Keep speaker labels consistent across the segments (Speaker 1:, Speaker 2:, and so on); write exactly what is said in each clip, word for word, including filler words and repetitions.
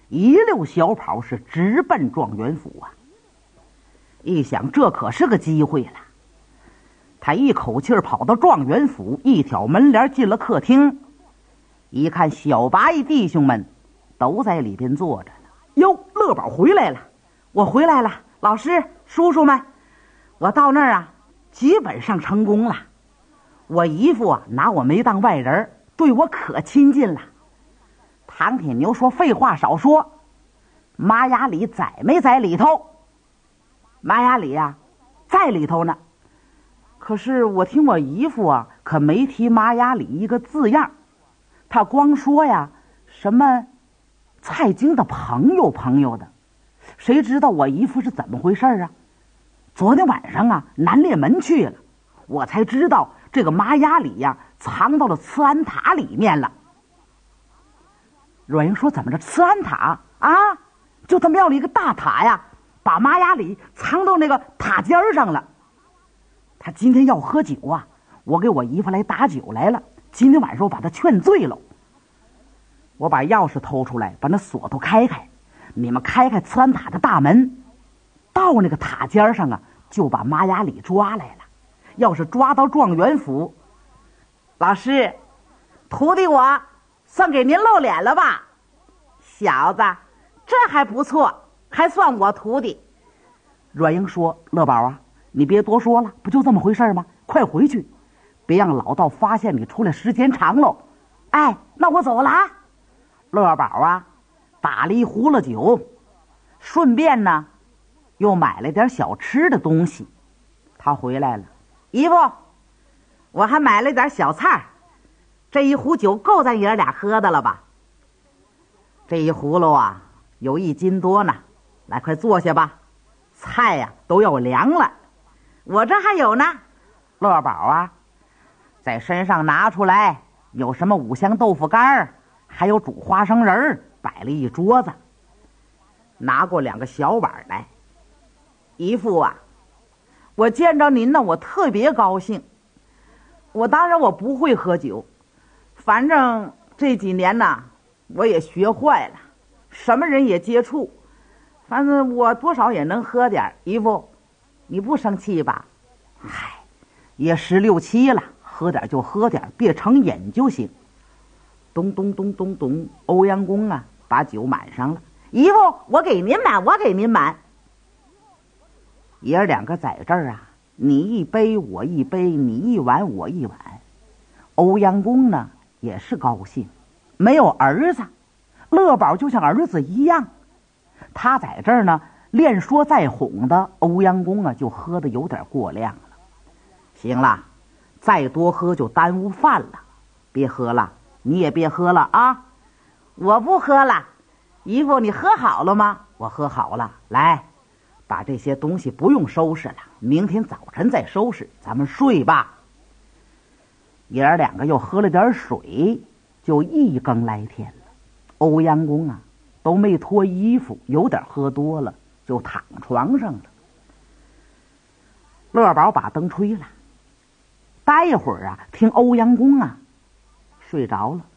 Speaker 1: 一溜小跑是直奔状元府啊。一想这可是个机会了，他一口气跑到状元府，一挑门帘进了客厅，一看小八一弟兄们都在里边坐着呢。哟，乐宝回来了，我回来了，老师叔叔们，我到那儿啊基本上成功了。我姨父啊拿我没当外人，对我可亲近了。唐铁牛说废话少说，马雅里在没在里头？马雅里呀在里头呢，可是我听我姨父啊可没提马雅里一个字样，他光说呀什么蔡京的朋友朋友的，谁知道我姨父是怎么回事啊？昨天晚上啊南烈门去了，我才知道这个马雅里呀藏到了慈安塔里面了。阮英说怎么着？慈安塔啊，就他庙里一个大塔呀，把马雅里藏到那个塔尖上了。他今天要喝酒啊，我给我姨夫来打酒来了，今天晚上我把他劝醉了。我把钥匙偷出来，把那锁头开开，你们开开慈安塔的大门，到那个塔尖上啊，就把马雅里抓来了。要是抓到状元府，老师，徒弟我算给您露脸了吧？小子，这还不错，还算我徒弟。阮英说：“乐宝啊，你别多说了，不就这么回事吗？快回去，别让老道发现你出来时间长喽。”哎，那我走了啊。乐宝啊，打了一壶了酒，顺便呢，又买了点小吃的东西。他回来了，姨夫，我还买了点小菜，这一壶酒够咱爷俩喝的了吧？这一葫芦啊，有一斤多呢。来，快坐下吧，菜呀、啊、都要凉了，我这还有呢。乐宝啊，在身上拿出来，有什么五香豆腐干，还有煮花生仁，摆了一桌子。拿过两个小碗来，姨父啊，我见着您呢，我特别高兴。我当然我不会喝酒，反正这几年呢，我也学坏了，什么人也接触，反正我多少也能喝点。姨父，你不生气吧？嗨，也十六七了，喝点就喝点，别成瘾就行。咚咚咚咚咚，欧阳公啊，把酒满上了。姨父，我给您满，我给您满。爷儿两个在这儿啊，你一杯我一杯，你一碗我一碗。欧阳公呢也是高兴，没有儿子，乐宝就像儿子一样。他在这儿呢连说带哄的，欧阳公啊就喝得有点过量了。行了，再多喝就耽误饭了，别喝了，你也别喝了啊。我不喝了。姨父，你喝好了吗？我喝好了。来，把这些东西不用收拾了，明天早晨再收拾，咱们睡吧。爷儿两个又喝了点水，就一更来天了。欧阳公啊都没脱衣服，有点喝多了，就躺床上了。乐宝把灯吹了，待会儿啊听欧阳公啊睡着了。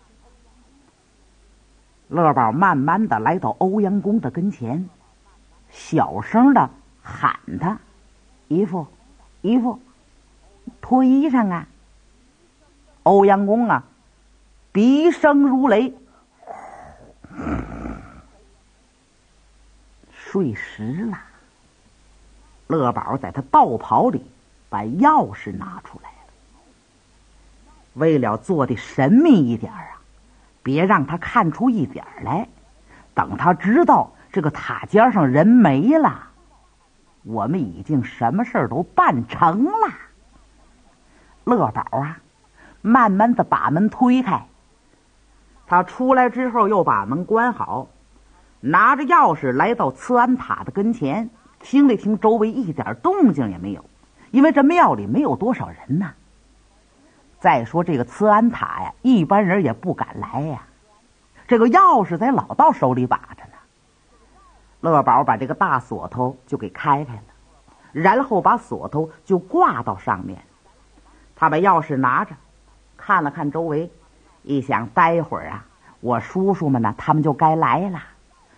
Speaker 1: 乐宝慢慢的来到欧阳公的跟前，小声的喊他：“姨父，姨父，脱衣裳啊！”欧阳公啊鼻声如雷，睡实了。乐宝在他道袍里把钥匙拿出来了，为了做的神秘一点啊，别让他看出一点来。等他知道这个塔尖上人没了，我们已经什么事儿都办成了。乐宝啊慢慢的把门推开，他出来之后又把门关好，拿着钥匙来到慈安塔的跟前，听了听周围一点动静也没有，因为这庙里没有多少人呐。再说这个慈安塔呀，一般人也不敢来呀。这个钥匙在老道手里把着呢。乐宝把这个大锁头就给开开了，然后把锁头就挂到上面。他把钥匙拿着，看了看周围，一想待会儿啊，我叔叔们呢，他们就该来了。